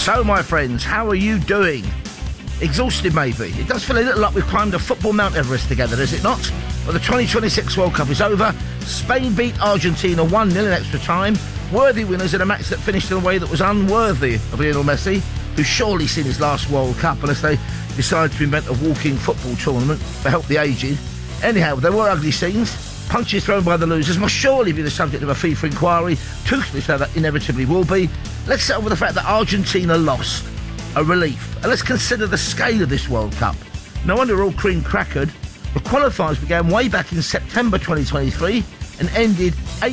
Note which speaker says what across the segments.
Speaker 1: So, my friends, how are you doing? Exhausted, maybe. It does feel a little like we've climbed a football Mount Everest together, does it not? Well, the 2026 World Cup is over. Spain beat Argentina 1-0 in extra time. Worthy winners in a match that finished in a way that was unworthy of Lionel Messi, who's surely seen his last World Cup unless they decide to invent a walking football tournament to help the aged. Anyhow, there were ugly scenes. Punches thrown by the losers must surely be the subject of a FIFA inquiry. Toothless, though that inevitably will be. Let's settle with the fact that Argentina lost. A relief. And let's consider the scale of this World Cup. No wonder we're all cream-crackered. The qualifiers began way back in September 2023 and ended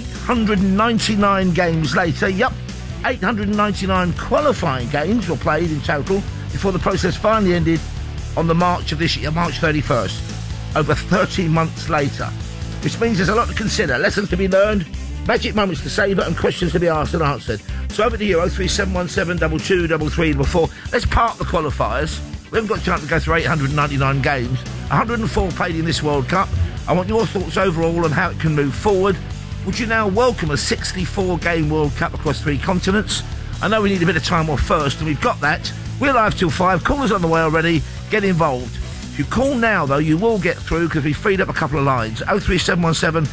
Speaker 1: 899 games later. Yup, 899 qualifying games were played in total before the process finally ended on the March of this year, March 31st, over 13 months later. Which means there's a lot to consider, lessons to be learned, magic moments to savour and questions to be asked and answered. So over to you, 03717 223344. Let's park the qualifiers. We haven't got time to go through 899 games. 104 played in this World Cup. I want your thoughts overall on how it can move forward. Would you now welcome a 64-game World Cup across 3 continents? I know we need a bit of time off first, and we've got that. We're live till 5. Callers on the way already. Get involved. If you call now, though, you will get through because we freed up a couple of lines. 03717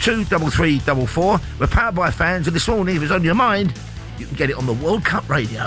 Speaker 1: 223344. We're powered by fans, and this morning, if it's on your mind, you can get it on the World Cup radio.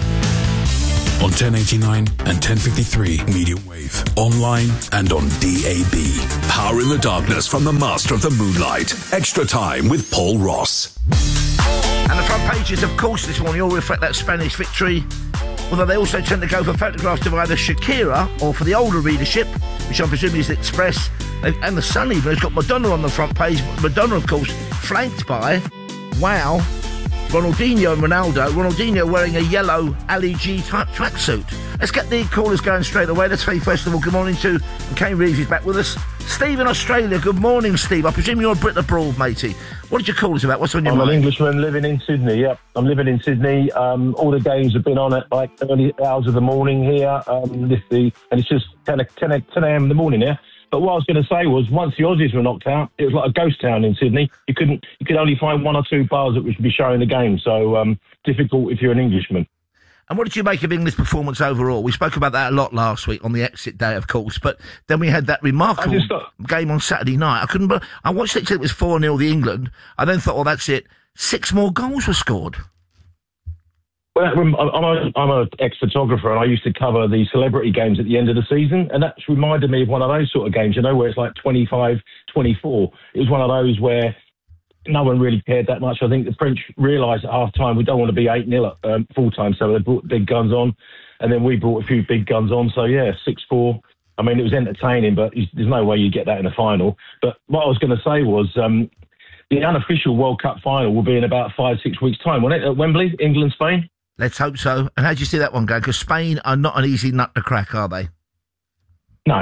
Speaker 2: On 1089 and 1053 medium wave. Online and on DAB. Power in the darkness from the master of the moonlight. Extra time with Paul Ross.
Speaker 1: And the front pages, of course, this morning all reflect that Spanish victory. Although they also tend to go for photographs of either Shakira or, for the older readership, which I'm presuming is the Express, and the Sun even has got Madonna on the front page. Madonna, of course, flanked by, wow, Ronaldinho and Ronaldo. Ronaldinho wearing a yellow Ali G type tracksuit. Let's get the callers going straight away. Let's say, first of all, good morning to Kane Reeves is back with us. Steve in Australia. Good morning, Steve. I presume you're a Brit abroad, matey. What did you call us about? What's on your mind?
Speaker 3: I'm an Englishman living in Sydney, yep. I'm living in Sydney. All the games have been on at like early hours of the morning here. And it's just 10 a.m. in the morning here. But what I was going to say was, once the Aussies were knocked out, it was like a ghost town in Sydney. You could only find 1 or 2 bars that would be showing the game. So difficult if you're an Englishman.
Speaker 1: And what did you make of England's performance overall? We spoke about that a lot last week on the exit day, of course, but then we had that remarkable game on Saturday night. I watched it till it was 4-0 the England. I then thought, oh, that's it. 6 more goals were scored.
Speaker 3: Well, I'm an ex-photographer, and I used to cover the celebrity games at the end of the season, and that's reminded me of one of those sort of games, where it's like 25-24. It was one of those where no one really cared that much. I think the French realised at half-time we don't want to be 8-0 at full-time, so they brought big guns on, and then we brought a few big guns on. So, yeah, 6-4. I mean, it was entertaining, but there's no way you get that in a final. But what I was going to say was the unofficial World Cup final will be in about 5-6 weeks' time, won't it, at Wembley, England-Spain?
Speaker 1: Let's hope so. And how do you see that one going? Because Spain are not an easy nut to crack, are they?
Speaker 3: No.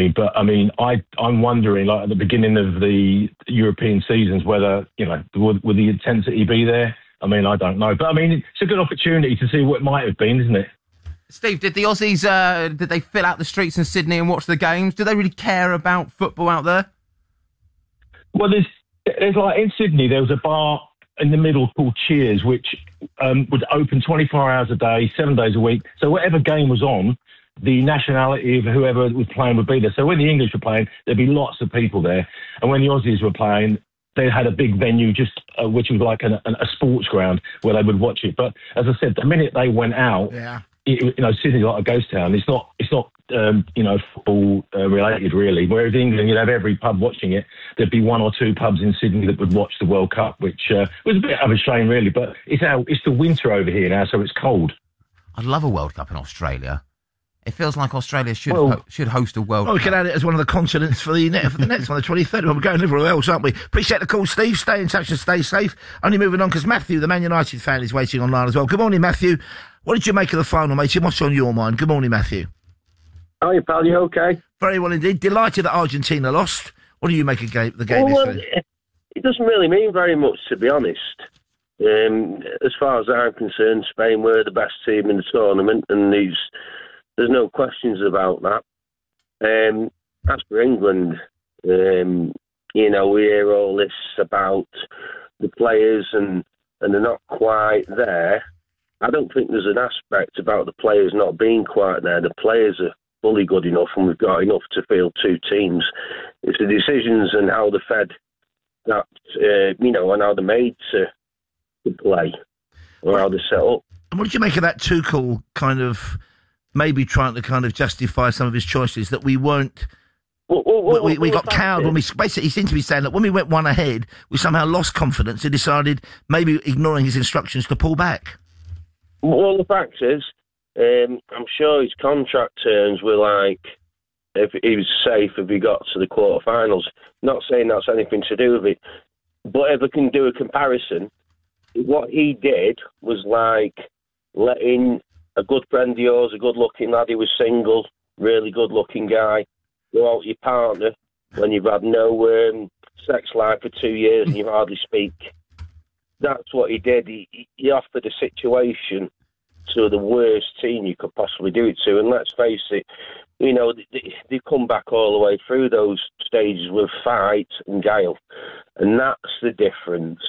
Speaker 3: I'm wondering, like at the beginning of the European seasons, whether will the intensity be there? I mean, I don't know, but I mean, it's a good opportunity to see what it might have been, isn't it?
Speaker 4: Steve, did the Aussies did they fill out the streets in Sydney and watch the games? Do they really care about football out there?
Speaker 3: Well, there's like in Sydney, there was a bar in the middle called Cheers, which would open 24 hours a day, 7 days a week. So whatever game was on, the nationality of whoever was playing would be there. So when the English were playing, there'd be lots of people there. And when the Aussies were playing, they had a big venue which was like a sports ground where they would watch it. But as I said, the minute they went out, Sydney's like a ghost town. It's not football related really. Whereas England, you'd have every pub watching it. There'd be 1 or 2 pubs in Sydney that would watch the World Cup, which was a bit of a shame really. But it's the winter over here now, so it's cold.
Speaker 4: I'd love a World Cup in Australia. It feels like Australia should host a World Cup.
Speaker 1: We can add it as one of the continents for the next one, the 23rd. We're going everywhere else, aren't we? Appreciate the call, Steve. Stay in touch and stay safe. Only moving on because Matthew, the Man United fan, is waiting online as well. Good morning, Matthew. What did you make of the final, matey? What's on your mind? Good morning, Matthew.
Speaker 5: How are you, pal? You okay?
Speaker 1: Very well indeed. Delighted that Argentina lost. What do you make of the game yesterday?
Speaker 5: It doesn't really mean very much, to be honest. As far as I'm concerned, Spain were the best team in the tournament, and there's no questions about that. As for England, we hear all this about the players and they're not quite there. I don't think there's an aspect about the players not being quite there. The players are fully good enough, and we've got enough to field two teams. It's the decisions and how they're fed that, and how they're made to play, or how they're set up.
Speaker 1: And what did you make of that Tuchel kind of maybe trying to kind of justify some of his choices, that we weren't... We got cowed when we... Basically, he seemed to be saying that when we went one ahead, we somehow lost confidence and decided, maybe ignoring his instructions, to pull back.
Speaker 5: Well, the fact is, I'm sure his contract terms were like, if he was safe if he got to the quarterfinals. Not saying that's anything to do with it, but if I can do a comparison, what he did was like letting a good friend of yours, a good-looking lad, he was single, really good-looking guy, go out with your partner when you've had no sex life for 2 years and you hardly speak. That's what he did. He offered a situation to the worst team you could possibly do it to. And let's face it, they come back all the way through those stages with fight and guile. And that's the difference.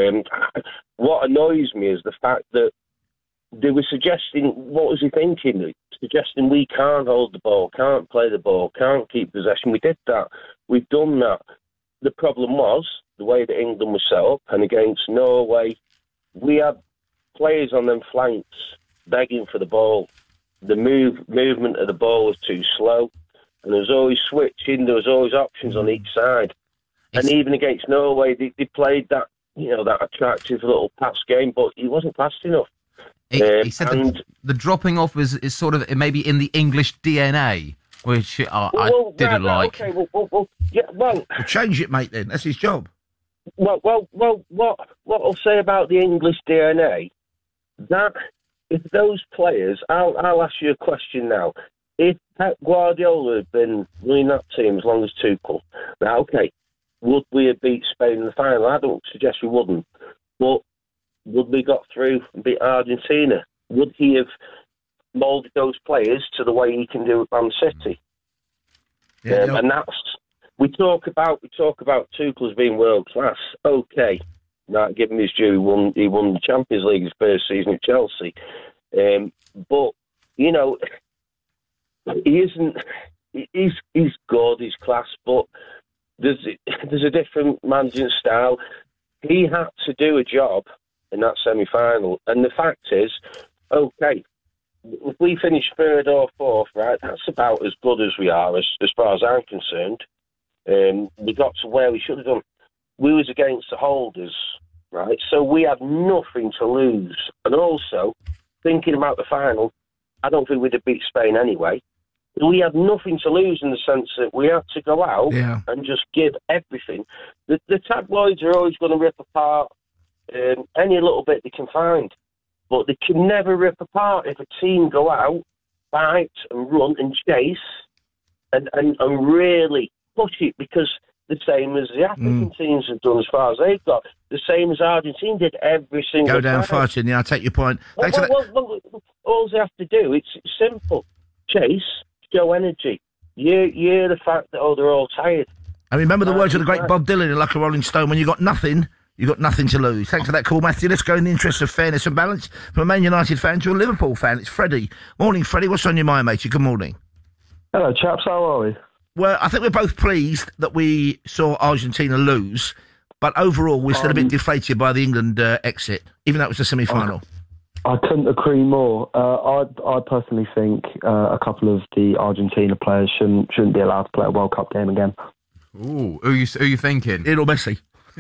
Speaker 5: What annoys me is the fact that they were suggesting, what was he thinking? Suggesting we can't hold the ball, can't play the ball, can't keep possession. We did that. We've done that. The problem was the way that England was set up, and against Norway, we had players on them flanks begging for the ball. The movement of the ball was too slow, and there was always switching. There was always options on each side. And even against Norway, they played that that attractive little pass game, but he wasn't fast enough.
Speaker 4: He said the dropping off is sort of maybe in the English DNA, which I didn't like.
Speaker 5: Okay, well,
Speaker 1: change it, mate. Then that's his job.
Speaker 5: Well, what I'll say about the English DNA, that if those players, I'll ask you a question now. If Pep Guardiola had been running that team as long as Tuchel, now okay, would we have beat Spain in the final? I don't suggest we wouldn't, but would we got through and beat Argentina? Would he have moulded those players to the way he can do at Man City?
Speaker 1: Yeah.
Speaker 5: And that's we talk about Tuchel as being world class. Okay, right, give him his due. He won the Champions League his first season at Chelsea, but he isn't. He's good. He's class, but there's a different managing style. He had to do a job in that semi-final, and the fact is, okay, if we finish third or fourth, right, that's about as good as we are, as far as I'm concerned. We got to where we should have done. We was against the holders, right, so we had nothing to lose. And also, thinking about the final, I don't think we'd have beat Spain anyway. We had nothing to lose in the sense that we had to go out and just give everything. The tabloids are always going to rip apart any little bit they can find, but they can never rip apart if a team go out, fight and run and chase and really push it, because the same as the African teams have done as far as they've got, the same as Argentina did every single time.
Speaker 1: Go down fighting, I take your point.
Speaker 5: All they have to do, it's simple. Chase, show energy. You're the fact that, they're all tired.
Speaker 1: I remember the words of the great Bob Dylan in Like a Rolling Stone, when you got nothing to lose. Thanks for that call, Matthew. Let's go in the interest of fairness and balance. From a Man United fan to a Liverpool fan, it's Freddie. Morning, Freddie. What's on your mind, matey? Good morning.
Speaker 6: Hello, chaps. How are we?
Speaker 1: Well, I think we're both pleased that we saw Argentina lose, but overall we're still a bit deflated by the England exit, even though it was a semi-final.
Speaker 6: I couldn't agree more. I personally think a couple of the Argentina players shouldn't be allowed to play a World Cup game again.
Speaker 4: Ooh, who are you thinking?
Speaker 1: Lionel Messi.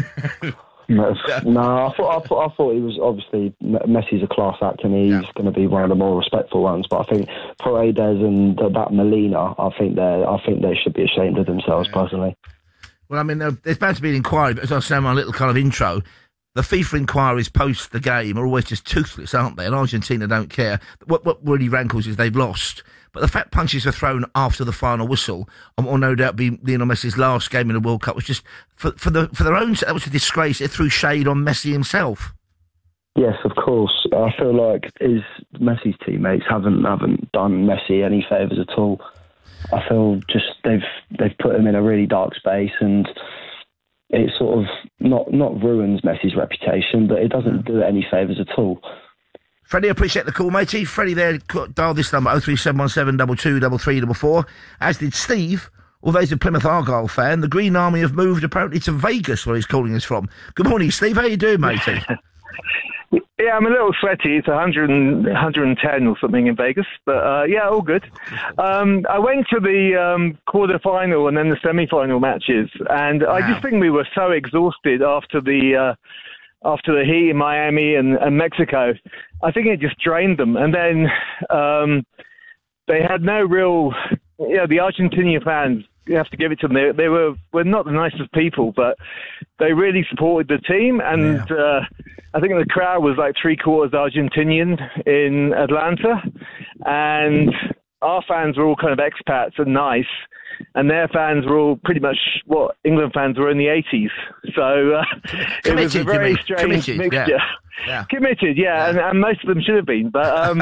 Speaker 6: No, I thought he was, obviously, Messi's a class act and he's going to be one of the more respectful ones, but I think Paredes and that Molina, I think they should be ashamed of themselves, personally.
Speaker 1: Well, I mean, there's bound to be an inquiry, but as I was saying in my little kind of intro, the FIFA inquiries post the game are always just toothless, aren't they? And Argentina don't care. What really rankles is they've lost. But the fact punches are thrown after the final whistle, and will no doubt be Lionel Messi's last game in the World Cup, was just for their own. That was a disgrace. It threw shade on Messi himself.
Speaker 6: Yes, of course. I feel like Messi's teammates haven't done Messi any favours at all. I feel just they've put him in a really dark space, and it sort of not ruins Messi's reputation, but it doesn't do it any favours at all.
Speaker 1: Freddie, appreciate the call, matey. Freddie there, dial this number, 03717 223344. As did Steve, although he's a Plymouth Argyle fan. The Green Army have moved apparently to Vegas, where he's calling us from. Good morning, Steve. How you doing, matey?
Speaker 7: Yeah, I'm a little sweaty. It's 110 or something in Vegas. But, yeah, all good. I went to the quarter-final and then the semi-final matches, and wow. I just think we were so exhausted after the heat in Miami and Mexico. I think it just drained them. And then they had no real... the Argentinian fans, you have to give it to them. They were not the nicest people, but they really supported the team. And I think the crowd was like 3/4 Argentinian in Atlanta. And our fans were all kind of expats and nice. And their fans were all pretty much what England fans were in the 80s. So it was a very strange mixture. Yeah. Committed, and most of them should have been. But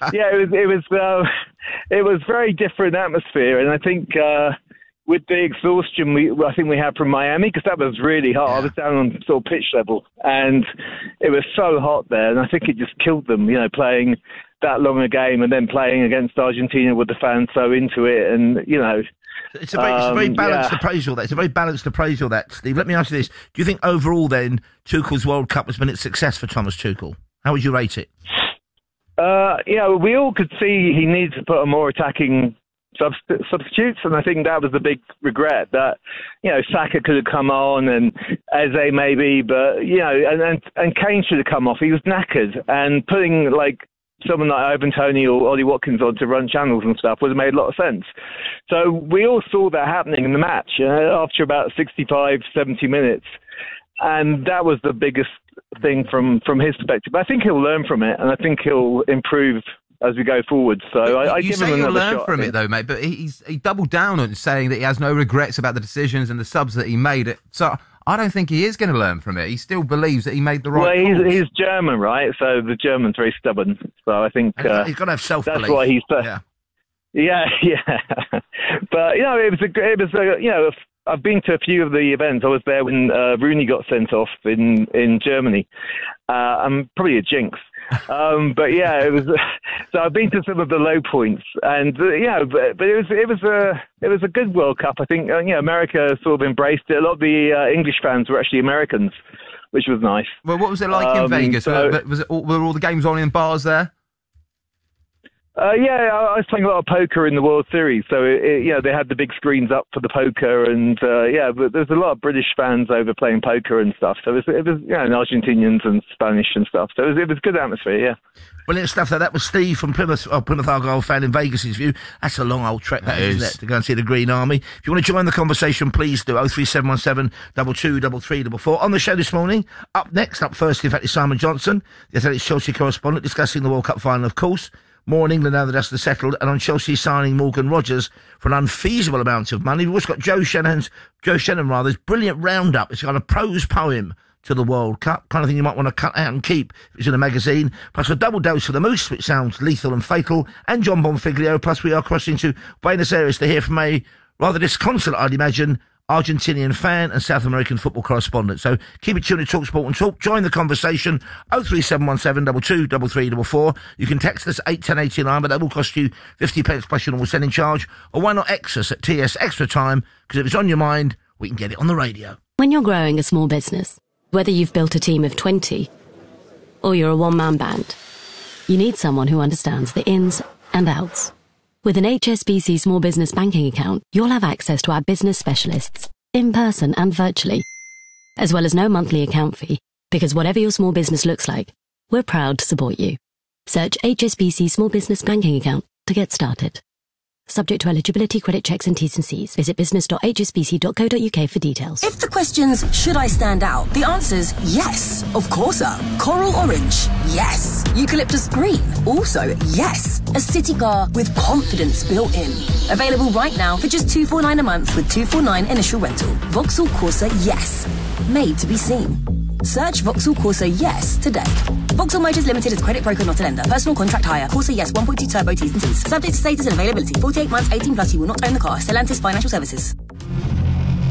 Speaker 7: it was very different atmosphere. And I think with the exhaustion I think we had from Miami, because that was really hot. I was down on sort of pitch level, and it was so hot there. And I think it just killed them, playing that long a game and then playing against Argentina with the fans so into it. And,
Speaker 1: It's a very balanced appraisal. It's a very balanced appraisal, that, Steve. Let me ask you this. Do you think overall, then, Tuchel's World Cup has been a success for Thomas Tuchel? How would you rate it?
Speaker 7: We all could see he needs to put a more attacking substitutes, and I think that was the big regret, that, Saka could have come on and Eze maybe, but, and Kane should have come off. He was knackered, and putting, someone like Ivan Toney or Ollie Watkins on to run channels and stuff would have made a lot of sense. So we all saw that happening in the match after about 65, 70 minutes. And that was the biggest thing from his perspective. But I think he'll learn from it, and I think he'll improve as we go forward. So I give him another shot.
Speaker 4: You learn from it, though, mate, but he doubled down on saying that he has no regrets about the decisions and the subs that he made. So I don't think he is going to learn from it. He still believes that he made the right calls.
Speaker 7: Well, he's German, right? So the German's very stubborn. So I think
Speaker 1: he's got to have self-belief.
Speaker 7: That's why he's... Yeah. But, I've been to a few of the events. I was there when Rooney got sent off in Germany. I'm probably a jinx. But yeah, it was. So I've been to some of the low points, and but it was a good World Cup. I think America sort of embraced it. A lot of the English fans were actually Americans, which was nice.
Speaker 4: Well, what was it like in Vegas? Were all the games on in bars there?
Speaker 7: I was playing a lot of poker in the World Series, so they had the big screens up for the poker, and but there's a lot of British fans over playing poker and stuff. So it was and Argentinians and Spanish and stuff. So it was good atmosphere. Yeah.
Speaker 1: Brilliant stuff. That was Steve from Plymouth Argyle fan in Vegas' view. That's a long old trek, that is, isn't it, to go and see the Green Army. If you want to join the conversation, please do. 03717 223344. On the show this morning, up first, in fact, is Simon Johnson, the Athletics Chelsea correspondent, discussing the World Cup final, of course. More in England now that that's settled, and on Chelsea signing Morgan Rogers for an unfeasible amount of money. We've also got Joe Shannon's brilliant roundup. It's got a prose poem to the World Cup, kind of thing you might want to cut out and keep if it's in a magazine. Plus a double dose of the Moose, which sounds lethal and fatal, and John Bonfiglio. Plus we are crossing to Buenos Aires to hear from a rather disconsolate, I'd imagine, Argentinian fan and South American football correspondent. So keep it tuned to TalkSport and Talk. Join the conversation. 03717 223344. You can text us 81089, but that will cost you 50 pence plus your normal sending charge. Or why not X us at TS Extra Time? Because if it's on your mind, we can get it on the radio.
Speaker 8: When you're growing a small business, whether you've built a team of 20 or you're a one-man band, you need someone who understands the ins and outs. With an HSBC Small Business Banking account, you'll have access to our business specialists, in person and virtually, as well as no monthly account fee, because whatever your small business looks like, we're proud to support you. Search HSBC Small Business Banking account to get started. Subject to eligibility, credit checks and T's and C's. Visit business.hsbc.co.uk for details.
Speaker 9: If the question's, should I stand out? The answer's yes. Of course so. Coral orange? Yes. Eucalyptus green? Also yes. A city car with confidence built in. Available right now for just $249 a month with $249 initial rental. Vauxhall Corsa Yes. Made to be seen. Search Vauxhall Corsa Yes today. Vauxhall Motors Limited is credit broker, not a lender. Personal contract hire. Corsa Yes 1.2 turbo T's and C's. Subject to status and availability. 48 months, 18 plus. You will not own the car. Stellantis Financial Services.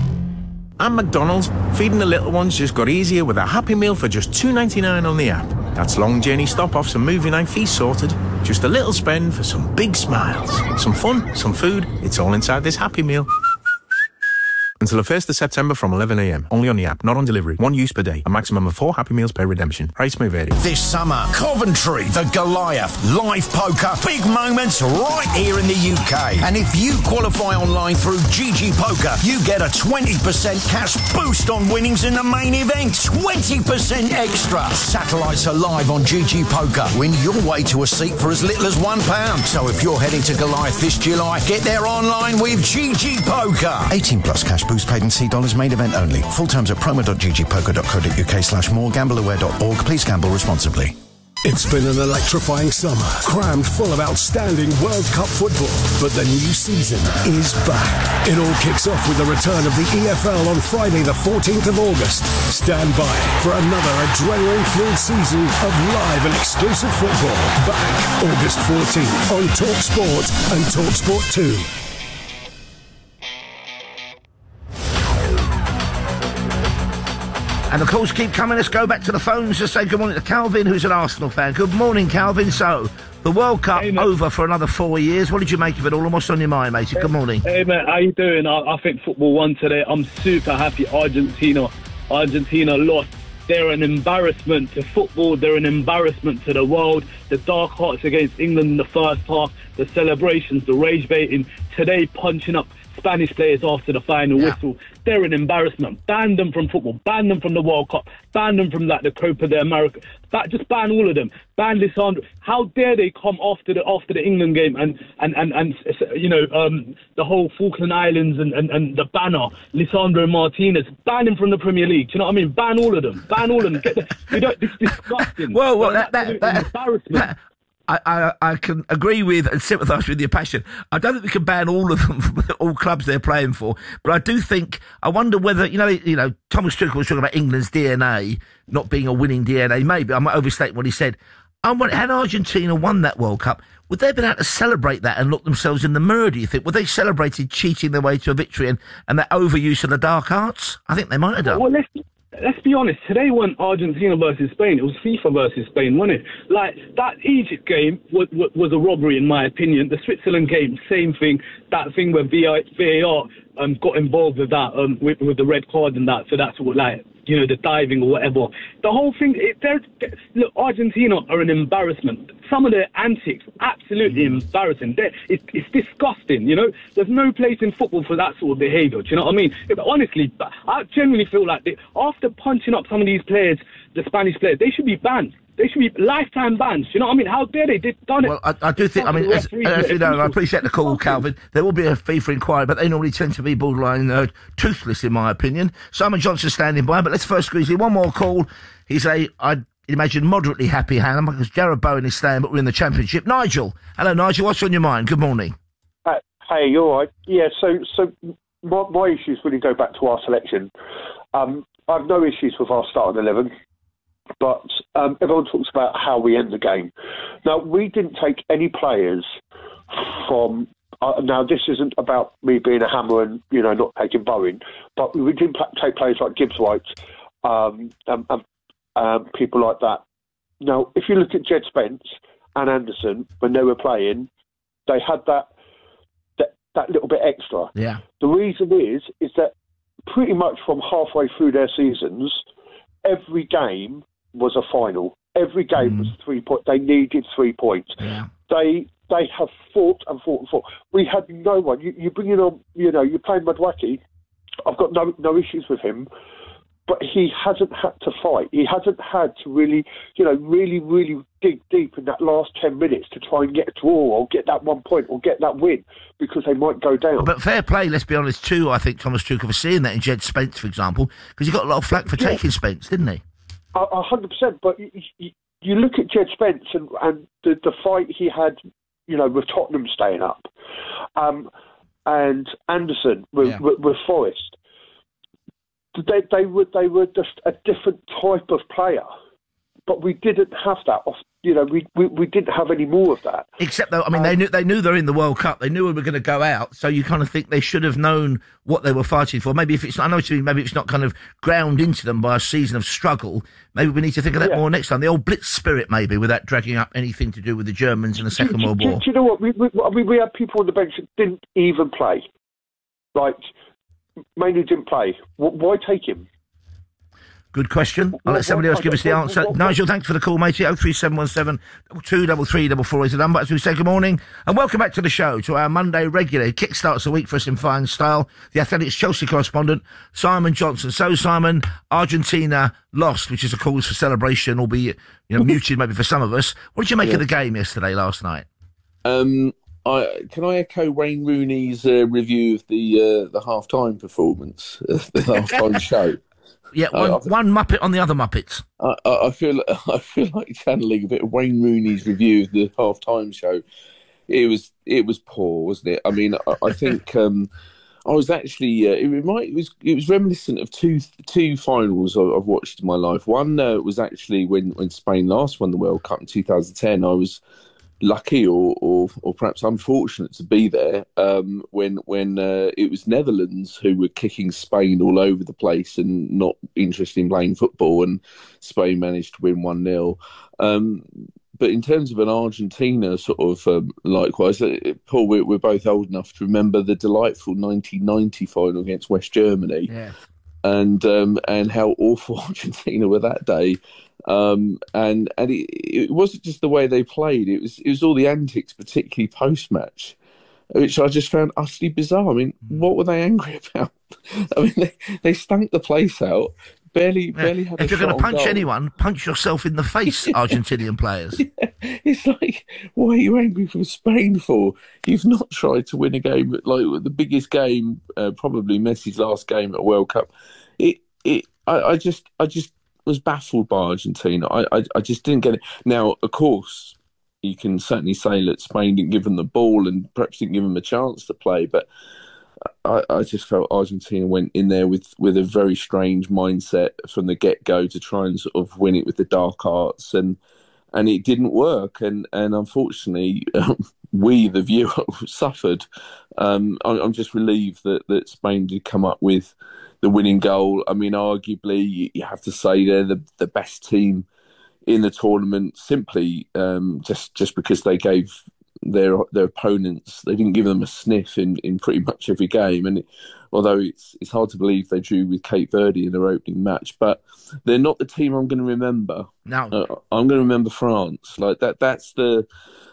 Speaker 10: At McDonald's, feeding the little ones just got easier with a Happy Meal for just $2.99 on the app. That's long journey stop-offs and movie night fees sorted. Just a little spend for some big smiles. Some fun, some food. It's all inside this Happy Meal. Until the 1st of September from 11 a.m. Only on the app, not on delivery. 1 use per day. A maximum of 4 Happy Meals per redemption. Price may vary.
Speaker 11: This summer, Coventry, the Goliath, live poker, big moments right here in the UK. And if you qualify online through GG Poker, you get a 20% cash boost on winnings in the main event. 20% extra. Satellites are live on GG Poker. Win your way to a seat for as little as £1. So if you're heading to Goliath this July, get there online with GG Poker. 18 plus cash boost paid in $C main event only. Full terms at promo.ggpoker.co.uk/more. Gambleaware.org. Please gamble responsibly.
Speaker 12: It's been an electrifying summer, crammed full of outstanding World Cup football. But the new season is back. It all kicks off with the return of the EFL on Friday the 14th of August. Stand by for another adrenaline-filled season of live and exclusive football. Back August 14th on TalkSport and TalkSport 2.
Speaker 1: And the calls keep coming. Let's go back to the phones to say good morning to Calvin, who's an Arsenal fan. Good morning, Calvin. So, the World Cup over for another 4 years. What did you make of it all, and what's on your mind, matey? Good morning.
Speaker 13: Hey, mate, how you doing? I think football won today. I'm super happy. Argentina lost. They're an embarrassment to football. They're an embarrassment to the world. The dark hearts against England in the first half, the celebrations, the rage baiting, today punching up Spanish players after the final whistle. They're an embarrassment. Ban them from football. Ban them from the World Cup. Ban them from the Copa de America. Just ban all of them. Ban Lisandro. How dare they come after the England game and the whole Falkland Islands and the banner, Lisandro Martinez. Ban him from the Premier League. Do you know what I mean? Ban all of them. Ban all of them. It's disgusting.
Speaker 1: Well, that embarrassment. I can agree with and sympathise with your passion. I don't think we can ban all of them from all clubs they're playing for, but I wonder whether, Thomas Tuchel was talking about England's DNA not being a winning DNA. Maybe I might overstate what he said. Had Argentina won that World Cup, would they have been able to celebrate that and look themselves in the mirror, do you think? Would they celebrated cheating their way to a victory and that overuse of the dark arts? I think they might have done.
Speaker 13: Well, let's be honest. Today wasn't Argentina versus Spain. It was FIFA versus Spain, wasn't it? Like, that Egypt game was a robbery, in my opinion. The Switzerland game, same thing. That thing where VAR got involved with that, with the red card and that. So that's what, the diving or whatever. The whole thing, look, Argentina are an embarrassment. Some of their antics, absolutely embarrassing. It's disgusting, There's no place in football for that sort of behaviour, do you know what I mean? Honestly, I genuinely feel like after punching up some of these players, the Spanish players, they should be banned. They should be lifetime bans. You know what I mean? How dare they? They've done it.
Speaker 1: Well, I do think, as you know, I appreciate the call, Calvin. There will be a FIFA inquiry, but they normally tend to be borderline toothless, in my opinion. Simon Johnson standing by, but let's first squeeze in one more call. He's I'd imagine, moderately happy Hannah, because Jarrod Bowen is staying, but we're in the Championship. Nigel. Hello, Nigel. What's on your mind? Good morning.
Speaker 14: Hey, you all right? Yeah, so my issues really go back to our selection. I've no issues with our starting 11. But everyone talks about how we end the game. Now, we didn't take any players from... now, this isn't about me being a hammer and, not taking Bowen, but we didn't take players like Gibbs-White and people like that. Now, if you look at Jed Spence and Anderson, when they were playing, they had that little bit extra.
Speaker 1: Yeah.
Speaker 14: The reason is that pretty much from halfway through their seasons, every game was a final. Every game was 3 points. They needed 3 points.
Speaker 1: Yeah.
Speaker 14: They have fought and fought and fought. We had no one. You bring in on, you're playing Madwaki. I've got no issues with him, but he hasn't had to fight. He hasn't had to really dig deep in that last 10 minutes to try and get a draw or get that 1 point or get that win, because they might go down.
Speaker 1: But fair play, let's be honest, too, I think Thomas Tuchel for seeing that in Jed Spence, for example, because he got a lot of flack for taking Spence, didn't he?
Speaker 14: 100%, but you look at Jed Spence and the fight he had, with Tottenham staying up, and Anderson with Forest. They were just a different type of player, but we didn't have that we didn't have any more of that.
Speaker 1: Except though, I mean, they knew they're in the World Cup. They knew we were going to go out. So you kind of think they should have known what they were fighting for. Maybe if it's, I know what you mean. Maybe it's not kind of ground into them by a season of struggle. Maybe we need to think of that more next time. The old Blitz spirit, maybe, without dragging up anything to do with the Germans in the Second World War.
Speaker 14: Do you know what? We had people on the bench that didn't even play. Like, mainly didn't play. Why take him?
Speaker 1: Good question. I'll let somebody else give us the answer. Nigel, thanks for the call, matey. 03717 23344 is the number. As we say, good morning and welcome back to the show, to our Monday regular. It kickstarts the week for us in fine style. The Athletics Chelsea correspondent, Simon Johnson. So, Simon, Argentina lost, which is a cause for celebration, albeit muted maybe for some of us. What did you make of the game last night?
Speaker 15: Can I echo Wayne Rooney's review of the half-time performance, the half-time show?
Speaker 1: Yeah, one Muppet on the other Muppets.
Speaker 15: I feel like channeling a bit of Wayne Rooney's review of the half-time show. It was poor, wasn't it? I mean, I think I was actually it was reminiscent of two finals I've watched in my life. One was actually when Spain last won the World Cup in 2010. I was lucky or perhaps unfortunate to be there when it was Netherlands who were kicking Spain all over the place and not interested in playing football, and Spain managed to win 1-0. But in terms of an Argentina sort of likewise, Paul, we're both old enough to remember the delightful 1990 final against West Germany, and how awful Argentina were that day. And it wasn't just the way they played; it was all the antics, particularly post-match, which I just found utterly bizarre. I mean, what were they angry about? I mean, they stunk the place out. Barely had.
Speaker 1: If you're going to punch anyone, punch yourself in the face, Argentinian players.
Speaker 15: Yeah. It's like, what are you angry with Spain for? You've not tried to win a game, like the biggest game, probably Messi's last game at a World Cup. I just was baffled by Argentina. I just didn't get it. Now, of course, you can certainly say that Spain didn't give them the ball and perhaps didn't give them a chance to play, but I just felt Argentina went in there with a very strange mindset from the get-go to try and sort of win it with the dark arts, and it didn't work. And unfortunately, we, the viewer, suffered. I'm just relieved that Spain did come up with the winning goal. I mean, arguably, you have to say they're the best team in the tournament, simply just because they gave their opponents, they didn't give them a sniff in pretty much every game. And although it's hard to believe they drew with Cape Verde in their opening match, but they're not the team I'm going to remember.
Speaker 1: No,
Speaker 15: I'm going to remember France. Like that's the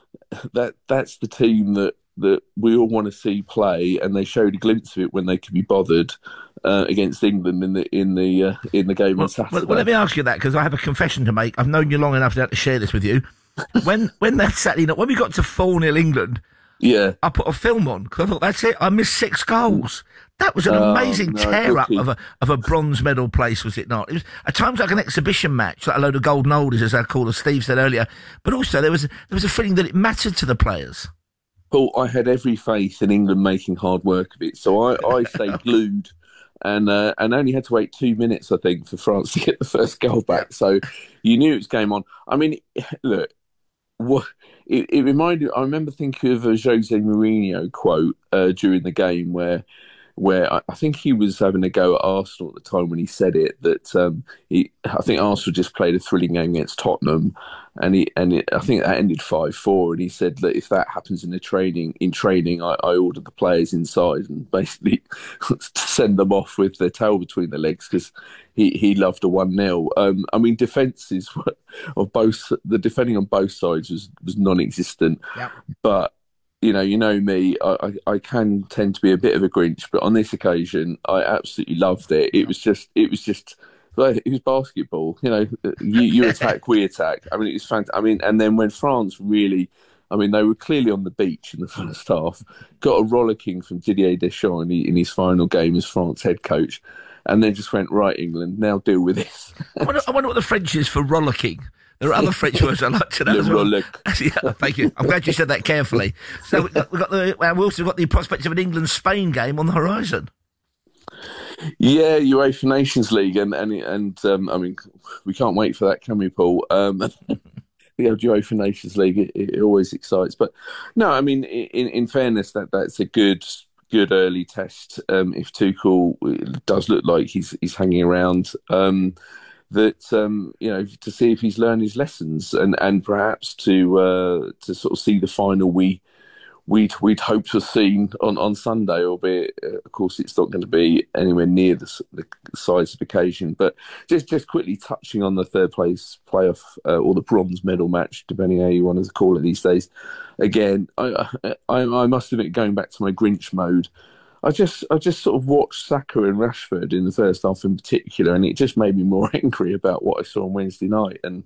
Speaker 15: team that we all want to see play, and they showed a glimpse of it when they could be bothered against England in the game on Saturday.
Speaker 1: Well, let me ask you that, because I have a confession to make. I've known you long enough to share this with you. When that Saturday night, when we got to 4-0 England, I put a film on because I thought, that's it. I missed 6 goals. That was an amazing tear-up of a bronze medal place, was it not? It was at times like an exhibition match, like a load of golden oldies, as I call it, Steve said earlier. But also there was a feeling that it mattered to the players.
Speaker 15: Paul, I had every faith in England making hard work of it, so I stayed glued. And only had to wait 2 minutes, I think, for France to get the first goal back. So you knew it was game on. I mean, look, it reminded. I remember thinking of a Jose Mourinho quote during the game where I think he was having a go at Arsenal at the time when he said it, that I think Arsenal just played a thrilling game against Tottenham, and I think that ended 5-4, and he said that if that happens in training, I ordered the players inside and basically send them off with their tail between their legs, because he loved a 1-0. I mean, defences of both, the defending on both sides was non-existent, but you know me, I can tend to be a bit of a Grinch, but on this occasion, I absolutely loved it. It was basketball. You know, you attack, we attack. I mean, it was fantastic. I mean, and then when France really, I mean, they were clearly on the beach in the first half, got a rollicking from Didier Deschamps in his final game as France head coach, and then just went, right, England, now deal with this.
Speaker 1: I wonder what the French is for rollicking. There are other French words I like to know as well. Yeah, thank you. I'm glad you said that carefully. So we also got the prospect of an England-Spain game on the horizon.
Speaker 15: Yeah, UEFA Nations League, and I mean, we can't wait for that, can we, Paul? UEFA Nations League, it always excites. But no, I mean, in fairness, that's a good early test. If Tuchel does look like he's hanging around, to see if he's learned his lessons and perhaps to sort of see the final we'd hope to have seen on Sunday, albeit of course it's not going to be anywhere near the size of occasion. But just quickly touching on the third place playoff or the bronze medal match, depending how you want to call it these days. Again, I must admit, going back to my Grinch mode, I just sort of watched Saka and Rashford in the first half in particular, and it just made me more angry about what I saw on Wednesday night. And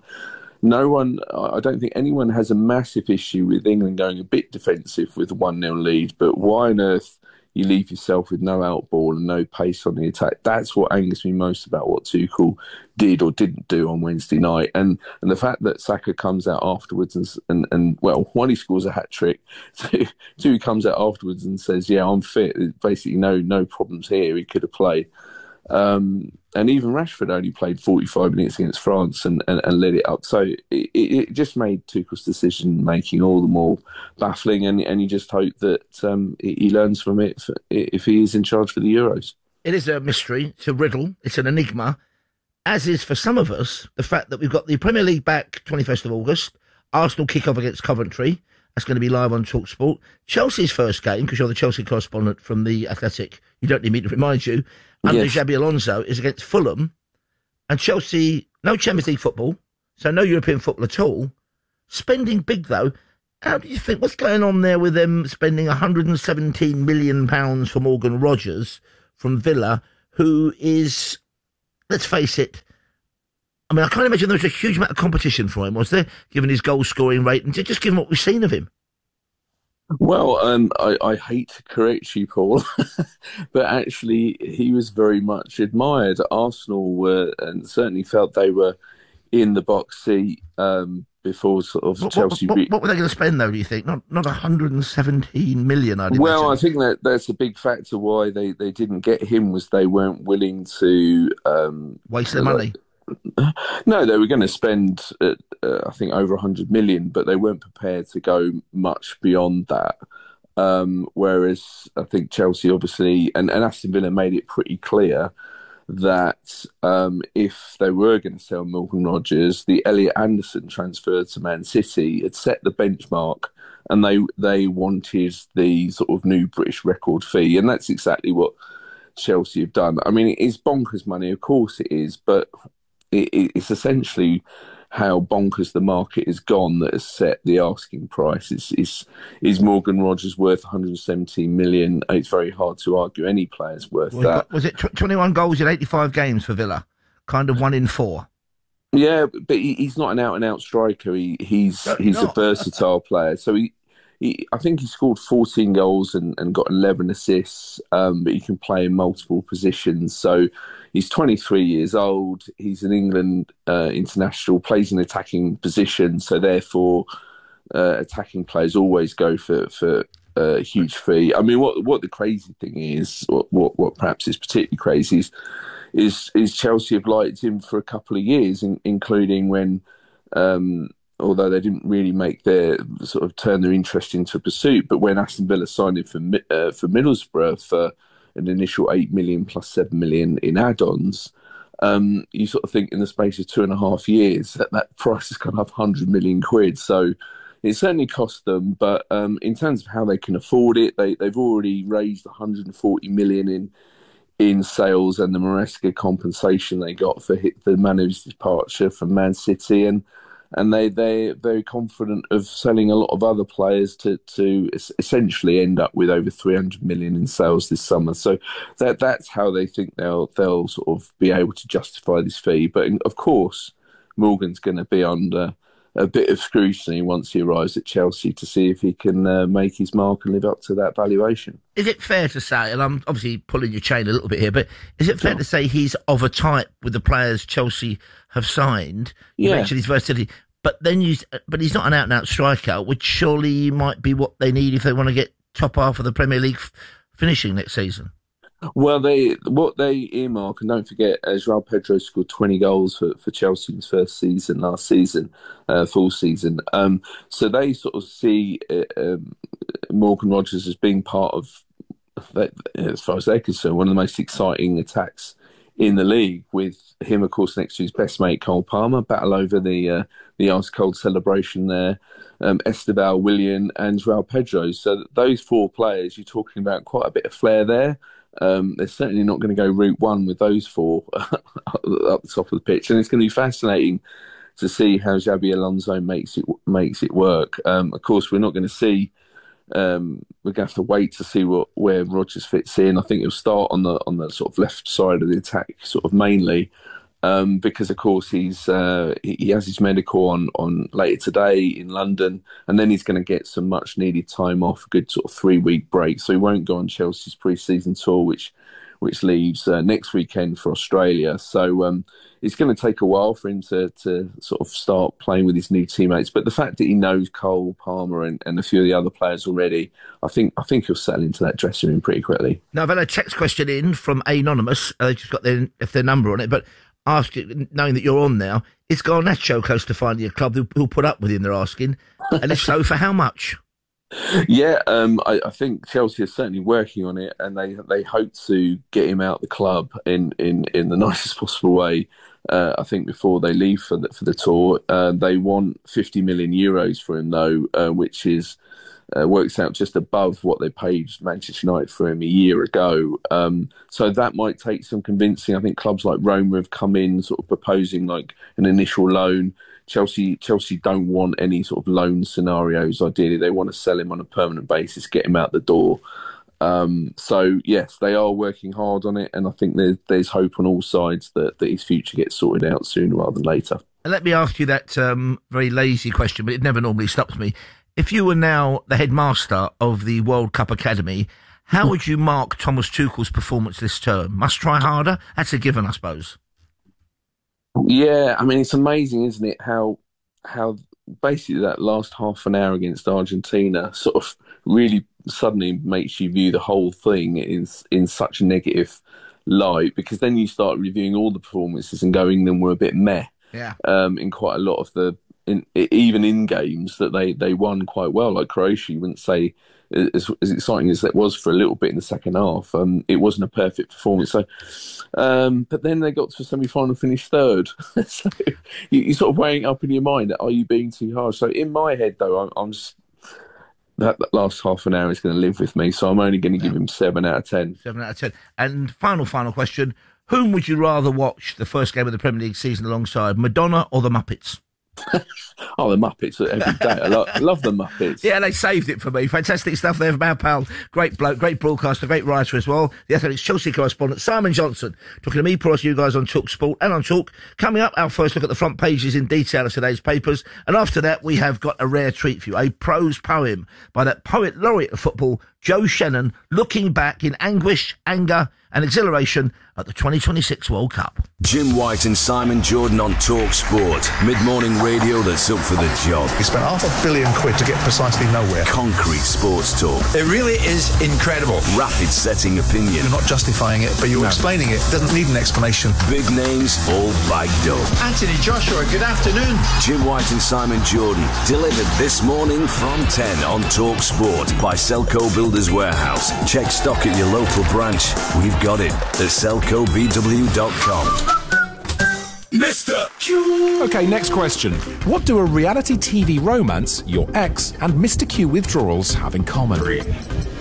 Speaker 15: I don't think anyone has a massive issue with England going a bit defensive with a 1-0 lead, but why on earth you leave yourself with no outball and no pace on the attack? That's what angers me most about what Tuchel did or didn't do on Wednesday night. And the fact that Saka comes out afterwards and one, he scores a hat-trick, two, he comes out afterwards and says, yeah, I'm fit. Basically, no problems here. He could have played. And even Rashford only played 45 minutes against France and led it up. So it just made Tuchel's decision-making all the more baffling, and you just hope that he learns from it if he is in charge for the Euros.
Speaker 1: It is a mystery. It's a riddle. It's an enigma, as is for some of us the fact that we've got the Premier League back 21st of August, Arsenal kick-off against Coventry. That's going to be live on TalkSport. Chelsea's first game, because you're the Chelsea correspondent from The Athletic, you don't need me to remind you, under Xabi Alonso, is against Fulham. And Chelsea, no Champions League football, so no European football at all. Spending big, though. How do you think, what's going on there with them spending £117 million for Morgan Rogers from Villa, who is, let's face it, I mean, I can't imagine there was a huge amount of competition for him, was there, given his goal-scoring rate, and just given what we've seen of him?
Speaker 15: Well, I hate to correct you, Paul, but actually he was very much admired. Arsenal were, and certainly felt they were in the box seat before sort of Chelsea.
Speaker 1: What were they going to spend, though, do you think? Not 117 million, I'd imagine.
Speaker 15: Well, I think that's a big factor why they didn't get him, was they weren't willing to...
Speaker 1: waste their money.
Speaker 15: No, they were going to spend, I think, over 100 million, but they weren't prepared to go much beyond that. Whereas I think Chelsea, obviously, and Aston Villa made it pretty clear that if they were going to sell Morgan Rogers, the Elliot Anderson transfer to Man City had set the benchmark, and they wanted the sort of new British record fee, and that's exactly what Chelsea have done. I mean, it is bonkers money, of course it is, but it's essentially how bonkers the market has gone that has set the asking price. Is Morgan Rogers worth 117 million? It's very hard to argue any player's worth that.
Speaker 1: Was it 21 goals in 85 games for Villa? Kind of 1 in 4.
Speaker 15: Yeah, but he's not an out-and-out striker. He's a versatile player. So I think he scored 14 goals and got 11 assists, but he can play in multiple positions. So he's 23 years old. He's an England international, plays in attacking position. So therefore, attacking players always go for a huge fee. I mean, what the crazy thing is, what perhaps is particularly crazy is Chelsea have liked him for a couple of years, including when... although they didn't really make their sort of turn their interest into a pursuit, but when Aston Villa signed him for Middlesbrough for an initial 8 million plus 7 million in add-ons, you sort of think in the space of 2.5 years that price has gone up 100 million quid. So it certainly cost them, but in terms of how they can afford it, they've already raised 140 million in sales and the Maresca compensation they got for the Manu's departure from Man City, and they're very confident of selling a lot of other players to essentially end up with over 300 million in sales this summer. So that's how they think they'll sort of be able to justify this fee. But of course, Morgan's going to be under a bit of scrutiny once he arrives at Chelsea to see if he can make his mark and live up to that valuation.
Speaker 1: Is it fair to say, and I'm obviously pulling your chain a little bit here, but is it fair to say he's of a type with the players Chelsea have signed? You mentioned his versatility, but he's not an out-and-out striker, which surely might be what they need if they want to get top half of the Premier League finishing next season.
Speaker 15: Well, what they earmark, and don't forget, João Pedro scored 20 goals for Chelsea in his first season last season, full season. So they sort of see Morgan Rogers as being part of, as far as they're concerned, one of the most exciting attacks in the league, with him, of course, next to his best mate, Cole Palmer, battle over the ice-cold celebration there, Esteban, Willian and João Pedro. So those four players, you're talking about quite a bit of flair there. They're certainly not going to go route one with those four up the top of the pitch. And it's going to be fascinating to see how Xabi Alonso makes it work. Of course, we're not going to see... we're going to have to wait to see where Rodgers fits in. I think he'll start on the sort of left side of the attack, sort of mainly, because of course he has his medical on later today in London, and then he's going to get some much needed time off, a good sort of 3-week break. So he won't go on Chelsea's pre-season tour, which leaves next weekend for Australia. So it's going to take a while for him to sort of start playing with his new teammates. But the fact that he knows Cole Palmer and a few of the other players already, I think he'll settle into that dressing room pretty quickly.
Speaker 1: Now, I've had a text question in from Anonymous. They just got their number on it, but asking, knowing that you're on now, is Garnacho close to finding a club who'll put up with him, they're asking? And if so, for how much?
Speaker 15: Yeah, I think Chelsea are certainly working on it, and they hope to get him out the club in the nicest possible way. I think before they leave for the tour, they want 50 million euros for him though, which is works out just above what they paid Manchester United for him a year ago. So that might take some convincing. I think clubs like Roma have come in sort of proposing like an initial loan. Chelsea don't want any sort of loan scenarios. Ideally, they want to sell him on a permanent basis, get him out the door. So yes, they are working hard on it, and I think there's hope on all sides that his future gets sorted out sooner rather than later.
Speaker 1: And let me ask you that very lazy question, but it never normally stops me. If you were now the headmaster of the World Cup Academy, how would you mark Thomas Tuchel's performance this term? Must try harder? That's a given, I suppose.
Speaker 15: Yeah, I mean, it's amazing, isn't it, how basically that last half an hour against Argentina sort of really suddenly makes you view the whole thing in such a negative light, because then you start reviewing all the performances and going, them were a bit meh.
Speaker 1: Yeah.
Speaker 15: In quite a lot of even in games that they won quite well, like Croatia. You wouldn't say as exciting as that was for a little bit in the second half. It wasn't a perfect performance. So, but then they got to the semi-final, finished third. So you're sort of weighing up in your mind, are you being too harsh? So in my head, though, I'm just, that last half an hour is going to live with me. So I'm only going to give him 7 out of 10.
Speaker 1: 7 out of 10. And final question. Whom would you rather watch the first game of the Premier League season alongside, Madonna or the Muppets?
Speaker 15: Oh, the Muppets every day. I love the Muppets.
Speaker 1: Yeah, they saved it for me. Fantastic stuff there from our pal. Great bloke, great broadcaster, great writer as well. The Athletics Chelsea correspondent, Simon Johnson. Talking to me, plus you guys on Talk Sport and on Talk. Coming up, our first look at the front pages in detail of today's papers. And after that, we have got a rare treat for you. A prose poem by that poet laureate of football, Joe Shannon, looking back in anguish, anger and exhilaration at the 2026 World Cup.
Speaker 16: Jim White and Simon Jordan on Talk Sport. Mid-morning radio that's up for the job.
Speaker 17: He spent £500 million to get precisely nowhere.
Speaker 16: Concrete sports talk.
Speaker 17: It really is incredible.
Speaker 16: Rapid setting opinion.
Speaker 17: You're not justifying it, but you're explaining it. It doesn't need an explanation.
Speaker 16: Big names all bagged up.
Speaker 17: Anthony Joshua, good afternoon.
Speaker 16: Jim White and Simon Jordan. Delivered this morning from 10 on Talk Sport by Selco Builders Warehouse. Check stock at your local branch. We've got it at selcobw.com.
Speaker 2: Mr. Q.
Speaker 18: Okay, next question. What do a reality TV romance, your ex, and Mr. Q withdrawals have in common?
Speaker 2: 3, 2,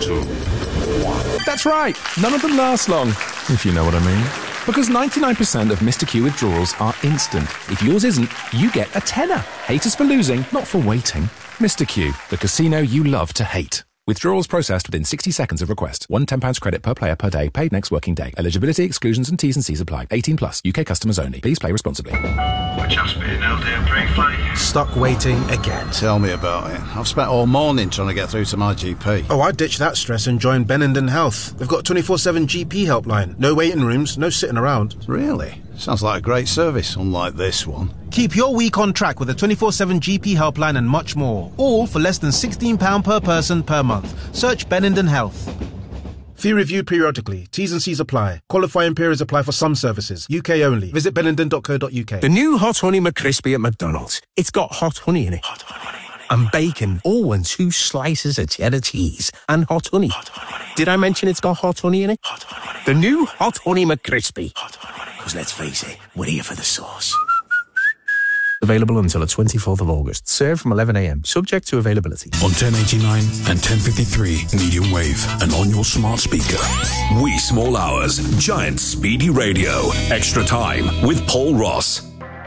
Speaker 2: 1.
Speaker 18: That's right. None of them last long, if you know what I mean. Because 99% of Mr. Q withdrawals are instant. If yours isn't, you get a tenner. Hate us for losing, not for waiting. Mr. Q, the casino you love to hate. Withdrawals processed within 60 seconds of request. £1 credit per player per day, paid next working day. Eligibility, exclusions and T's and C's apply. 18 plus. UK customers only. Please play responsibly.
Speaker 19: We're just being held here briefly.
Speaker 20: Stuck waiting again. Tell me about it. I've spent all morning trying to get through to my GP.
Speaker 21: Oh, I ditched that stress and joined Benenden Health. They've got a 24/7 GP helpline. No waiting rooms, no sitting around.
Speaker 20: Really? Sounds like a great service, unlike this one.
Speaker 21: Keep your week on track with a 24/7 GP helpline and much more. All for less than £16 per person per month. Search Benenden Health. Fee reviewed periodically. T's and C's apply. Qualifying periods apply for some services. UK only. Visit Bennington.co.uk.
Speaker 3: The new Hot Honey McCrispy at McDonald's. It's got hot honey in it. Hot honey. And bacon. Oh, and 2 slices of cheddar cheese. And hot honey. Hot honey. Did I mention it's got hot honey in it? Hot honey. The new Hot Honey McCrispy. Hot honey. Because let's face it, we're here for the sauce. Available until the 24th of August. Served from 11 a.m. Subject to availability.
Speaker 2: On 1089 and 1053 medium wave and on your smart speaker. Wee Small Hours. Giant Speedy Radio. Extra Time with Paul Ross.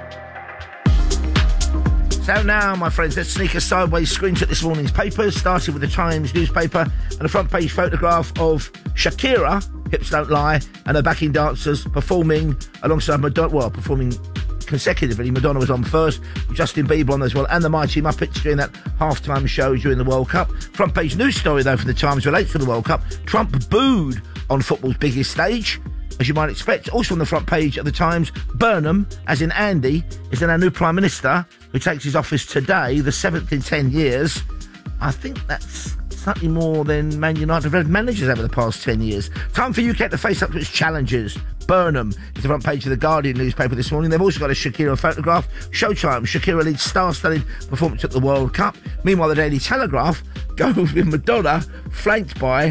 Speaker 1: So now, my friends, let's sneak a sideways screenshot this morning's papers, starting with the Times newspaper and a front page photograph of Shakira, Hips Don't Lie, and her backing dancers performing alongside Madonna, well, performing consecutively. Madonna was on first, Justin Bieber on as well, and the Mighty Muppets during that halftime show during the World Cup. Front page news story, though, from the Times relates to the World Cup. Trump booed on football's biggest stage, as you might expect. Also on the front page of the Times, Burnham, as in Andy, is then our new Prime Minister, who takes his office today, the 7th in 10 years. I think that's slightly more than Man United have had managers over the past 10 years. Time for UK to face up to its challengers. Burnham is the front page of the Guardian newspaper this morning. They've also got a Shakira photograph. Showtime, Shakira leads star-studded performance at the World Cup. Meanwhile, the Daily Telegraph goes with Madonna, flanked by,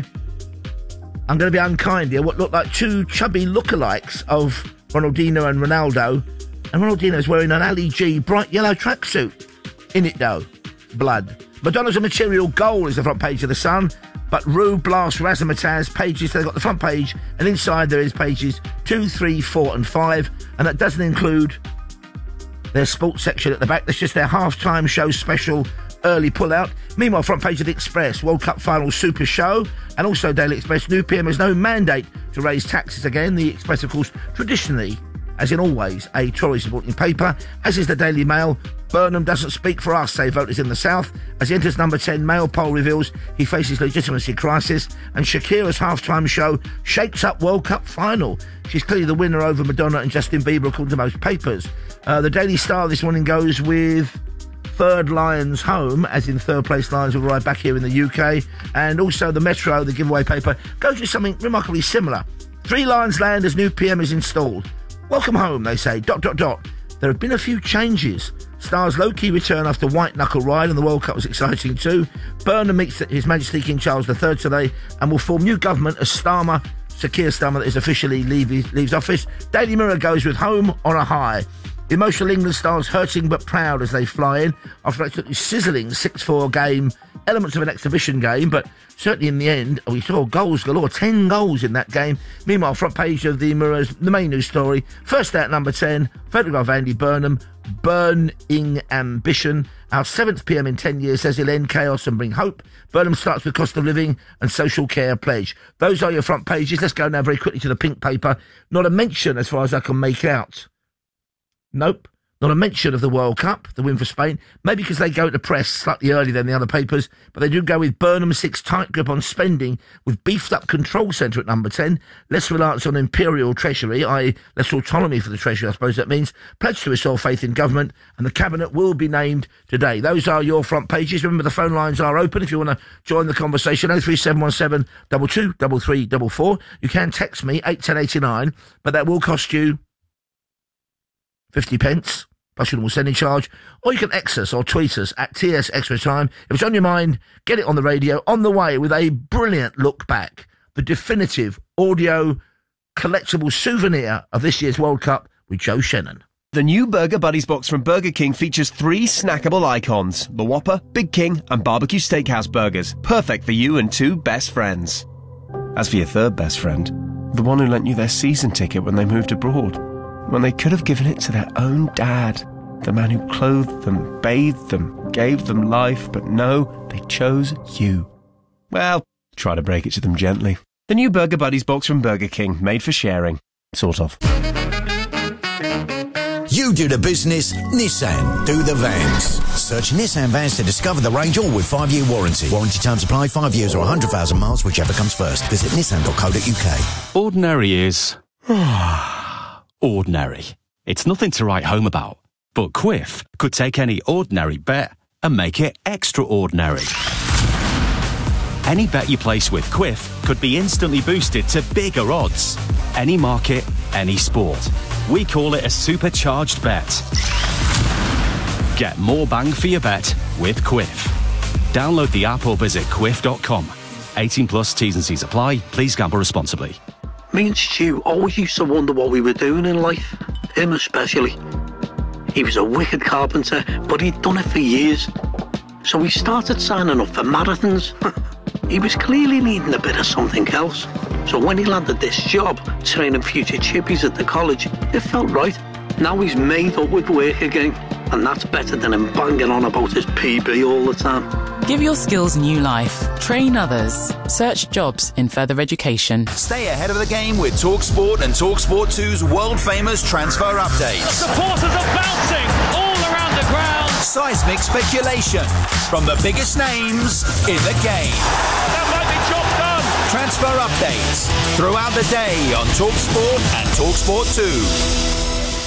Speaker 1: I'm going to be unkind here, what look like 2 chubby lookalikes of Ronaldinho and Ronaldo. And Ronaldinho's wearing an Ali G bright yellow tracksuit. In it, though, blood. Madonna's a material goal is the front page of The Sun. But Rue, Blast, Razzmatazz pages, they've got the front page, and inside there is pages 2, 3, 4 and 5, and that doesn't include their sports section at the back. That's just their half-time show special early pull-out. Meanwhile, front page of the Express, World Cup final super show, and also Daily Express, new PM has no mandate to raise taxes again. The Express, of course, traditionally, as in always, a Tory supporting paper, as is the Daily Mail. Burnham doesn't speak for us, say voters in the South. As he enters number 10, Mail poll reveals he faces legitimacy crisis, and Shakira's halftime show shakes up World Cup final. She's clearly the winner over Madonna and Justin Bieber, according to most papers. The Daily Star this morning goes with Third Lions home, as in third place Lions will arrive back here in the UK. And also the Metro, the giveaway paper, goes with something remarkably similar. 3 Lions land as new PM is installed. Welcome home, they say. ... There have been a few changes. Star's low-key return after White Knuckle Ride, and the World Cup was exciting too. Burnham meets His Majesty King Charles III today and will form new government as Starmer, Sir Keir Starmer, that is officially leaves office. Daily Mirror goes with home on a high. Emotional England stars hurting but proud as they fly in after an absolutely sizzling 6-4 game, elements of an exhibition game, but certainly in the end, we saw goals galore, 10 goals in that game. Meanwhile, front page of the Mirror's, the main news story, first out number 10, photograph of Andy Burnham, burning ambition. Our 7th PM in 10 years says he'll end chaos and bring hope. Burnham starts with cost of living and social care pledge. Those are your front pages. Let's go now very quickly to the pink paper. Not a mention, as far as I can make out. Nope. Not a mention of the World Cup, the win for Spain. Maybe because they go to press slightly earlier than the other papers, but they do go with Burnham 6 tight grip on spending with beefed up control centre at number 10. Less reliance on imperial treasury, i.e. less autonomy for the treasury, I suppose that means. Pledge to restore faith in government, and the cabinet will be named today. Those are your front pages. Remember, the phone lines are open if you want to join the conversation. 03717 22 3344. You can text me 81089, but that will cost you 50 pence, plus your normal sending charge, or you can X us or tweet us at TS Extra Time. If it's on your mind, get it on the radio, on the way with a brilliant look back, the definitive audio collectible souvenir of this year's World Cup with Joe Shannon.
Speaker 22: The new Burger Buddies box from Burger King features 3 snackable icons, the Whopper, Big King and Barbecue Steakhouse burgers, perfect for you and 2 best friends. As for your 3rd best friend, the one who lent you their season ticket when they moved abroad, when they could have given it to their own dad, the man who clothed them, bathed them, gave them life, but no, they chose you. Well, try to break it to them gently. The new Burger Buddies box from Burger King, made for sharing. Sort of.
Speaker 11: You do the business, Nissan do the vans. Search Nissan Vans to discover the range, all with 5-year warranty. Warranty terms apply, 5 years or 100,000 miles, whichever comes first. Visit nissan.co.uk.
Speaker 23: Ordinary is ordinary. It's nothing to write home about. But Quiff could take any ordinary bet and make it extraordinary. Any bet you place with Quiff could be instantly boosted to bigger odds. Any market, any sport. We call it a supercharged bet. Get more bang for your bet with Quiff. Download the app or visit quiff.com. 18 plus T's and C's apply. Please gamble responsibly.
Speaker 4: Me and Stu always used to wonder what we were doing in life. Him especially. He was a wicked carpenter, but he'd done it for years. So we started signing up for marathons. He was clearly needing a bit of something else. So when he landed this job, training future chippies at the college, it felt right. Now he's made up with work again. And that's better than him banging on about his PB all the time.
Speaker 5: Give your skills new life. Train others. Search jobs in further education.
Speaker 11: Stay ahead of the game with TalkSport and TalkSport 2's world-famous transfer updates.
Speaker 6: The supporters are bouncing all around the ground.
Speaker 11: Seismic speculation from the biggest names in the game.
Speaker 6: That might be job done.
Speaker 11: Transfer updates throughout the day on TalkSport and TalkSport 2.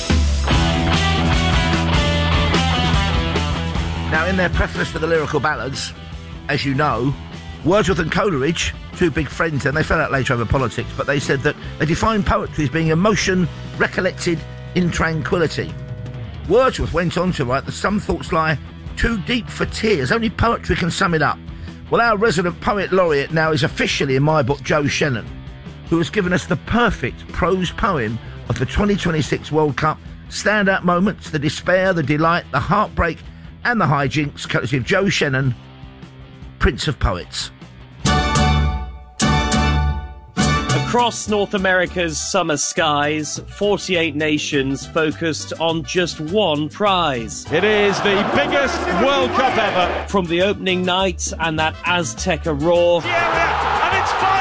Speaker 1: Now, in their preface to the Lyrical Ballads, as you know, Wordsworth and Coleridge, two big friends, and they fell out later over politics, but they said that they define poetry as being emotion recollected in tranquility. Wordsworth went on to write that some thoughts lie too deep for tears. Only poetry can sum it up. Well, our resident poet laureate now is officially, in my book, Joe Shannon, who has given us the perfect prose poem of the 2026 World Cup. Standout moments, the despair, the delight, the heartbreak, and the hijinks, courtesy of Joe Shannon, Prince of Poets.
Speaker 24: Across North America's summer skies, 48 nations focused on just one prize.
Speaker 6: It is the biggest World Cup ever.
Speaker 24: From the opening night and that Azteca roar,
Speaker 6: and it's 5